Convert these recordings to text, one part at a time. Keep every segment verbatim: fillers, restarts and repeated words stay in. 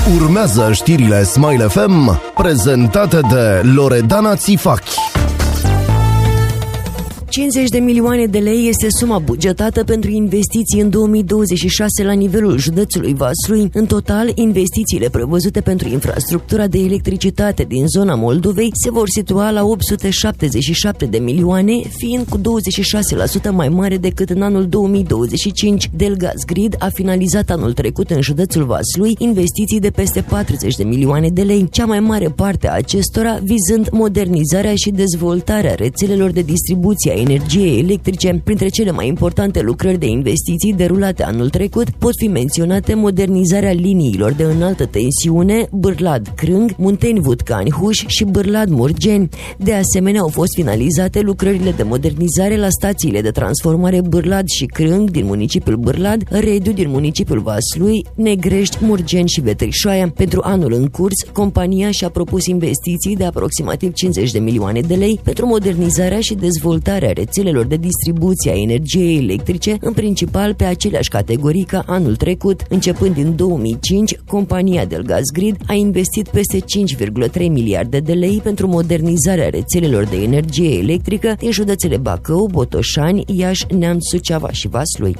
Urmează știrile Smile F M, prezentate de Loredana Țifachi. cincizeci de milioane de lei este suma bugetată pentru investiții în două mii douăzeci și șase la nivelul județului Vaslui. În total, investițiile prevăzute pentru infrastructura de electricitate din zona Moldovei se vor situa la opt sute șaptezeci și șapte de milioane, fiind cu douăzeci și șase la sută mai mare decât în anul două mii douăzeci și cinci. Delgazgrid a finalizat anul trecut în județul Vaslui investiții de peste patruzeci de milioane de lei, cea mai mare parte a acestora vizând modernizarea și dezvoltarea rețelelor de distribuție a energiei electrice. Printre cele mai importante lucrări de investiții derulate anul trecut pot fi menționate modernizarea liniilor de înaltă tensiune Bârlad-Crâng, Munteni-Vutcani-Huș și Bârlad-Murgeni. De asemenea, au fost finalizate lucrările de modernizare la stațiile de transformare Bârlad și Crâng din municipiul Bârlad, Rediu din municipiul Vaslui, Negrești, Murgeni și Vetrișoaia. Pentru anul în curs, compania și-a propus investiții de aproximativ cincizeci de milioane de lei pentru modernizarea și dezvoltarea rețelelor de distribuție a energiei electrice, în principal pe aceleași categorii ca anul trecut. Începând din două mii cinci, compania Delgazgrid a investit peste cinci virgulă trei miliarde de lei pentru modernizarea rețelelor de energie electrică din județele Bacău, Botoșani, Iași, Neamț, Suceava și Vaslui.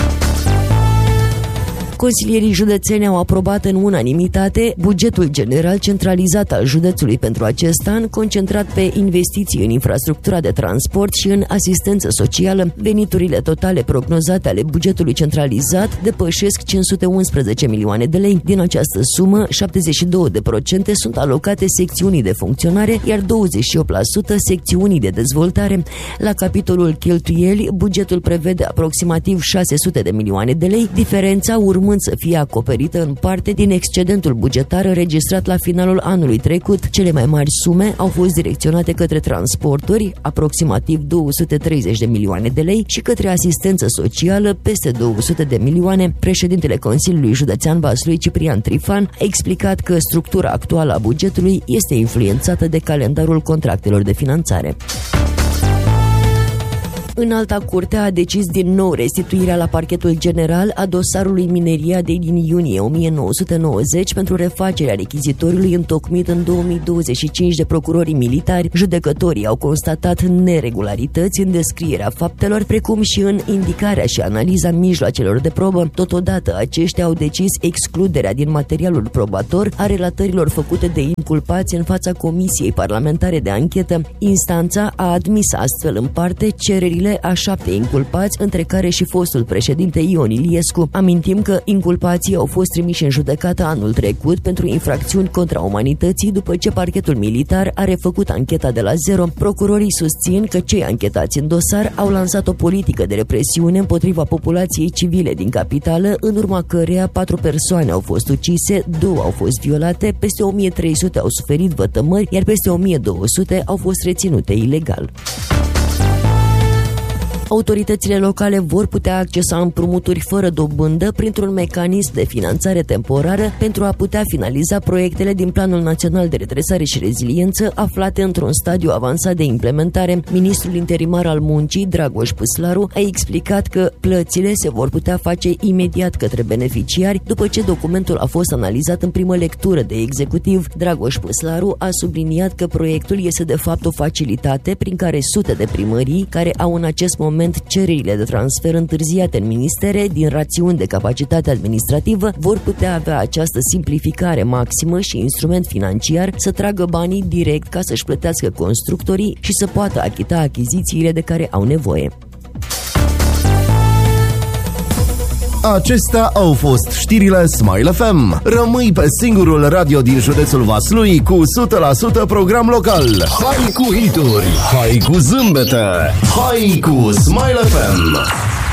Consilierii județeni au aprobat în unanimitate bugetul general centralizat al județului pentru acest an, concentrat pe investiții în infrastructura de transport și în asistență socială. Veniturile totale prognozate ale bugetului centralizat depășesc cinci sute unsprezece milioane de lei. Din această sumă, șaptezeci și două la sută sunt alocate secțiunii de funcționare, iar douăzeci și opt la sută secțiunii de dezvoltare. La capitolul cheltuieli, bugetul prevede aproximativ șase sute de milioane de lei, diferența urmând să fie acoperită în parte din excedentul bugetar înregistrat la finalul anului trecut. Cele mai mari sume au fost direcționate către transporturi, aproximativ două sute treizeci de milioane de lei, și către asistență socială, peste două sute de milioane. Președintele Consiliului Județean Vaslui, Ciprian Trifan, a explicat că structura actuală a bugetului este influențată de calendarul contractelor de finanțare. Înalta Curte a decis din nou restituirea la parchetul general a dosarului Mineriadei din iunie o mie nouă sute nouăzeci pentru refacerea rechizitoriului întocmit în două mii douăzeci și cinci de procurorii militari. Judecătorii au constatat neregularități în descrierea faptelor, precum și în indicarea și analiza mijloacelor de probă. Totodată, aceștia au decis excluderea din materialul probator a relatărilor făcute de inculpați în fața Comisiei Parlamentare de Anchetă. Instanța a admis astfel în parte cererile a șapte inculpați, între care și fostul președinte Ion Iliescu. Amintim că inculpații au fost trimiși în judecată anul trecut pentru infracțiuni contra umanității, după ce parchetul militar a refăcut ancheta de la zero. Procurorii susțin că cei anchetați în dosar au lansat o politică de represiune împotriva populației civile din capitală, în urma căreia patru persoane au fost ucise, două au fost violate, peste o mie trei sute au suferit vătămări, iar peste o mie două sute au fost reținute ilegal. Autoritățile locale vor putea accesa împrumuturi fără dobândă printr-un mecanism de finanțare temporară pentru a putea finaliza proiectele din Planul Național de Redresare și Reziliență aflate într-un stadiu avansat de implementare. Ministrul interimar al Muncii, Dragoș Păslaru, a explicat că plățile se vor putea face imediat către beneficiari după ce documentul a fost analizat în primă lectură de executiv. Dragoș Păslaru a subliniat că proiectul este de fapt o facilitate prin care sute de primării care au în acest moment cererile de transfer întârziate în ministere din rațiuni de capacitate administrativă vor putea avea această simplificare maximă și instrument financiar să tragă banii direct ca să-și plătească constructorii și să poată achita achizițiile de care au nevoie. Acestea au fost știrile Smile F M. Rămâi pe singurul radio din județul Vaslui cu o sută la sută program local. Hai cu hituri, hai cu zâmbete, hai cu Smile F M.